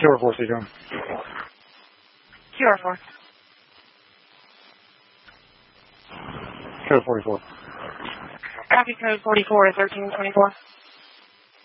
QR4, stay down. QR4. Code 44. Copy code 44 is 1324.